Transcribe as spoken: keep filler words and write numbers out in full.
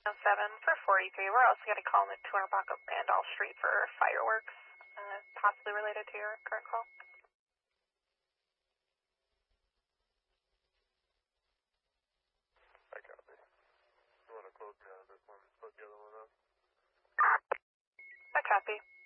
seven for forty-three. We're also going to call in the two hundred block of Randolph Street for fireworks, uh, possibly related to your current call. I copy. You want to close me out of this one, put the other one up? I copy.